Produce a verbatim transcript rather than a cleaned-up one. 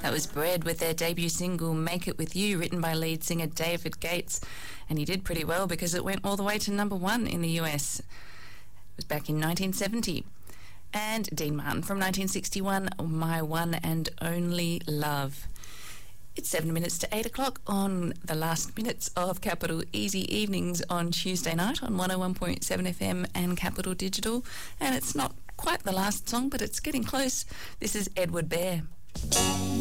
That was Bread with their debut single, Make It With You, written by lead singer David Gates. And he did pretty well because it went all the way to number one in the U S. It was back in nineteen seventy. And Dean Martin from nineteen sixty-one, My One and Only Love. It's seven minutes to eight o'clock on the last minutes of Capital Easy Evenings on Tuesday night on one oh one point seven F M and Capital Digital. And it's not quite the last song, but it's getting close. This is Edward Bear.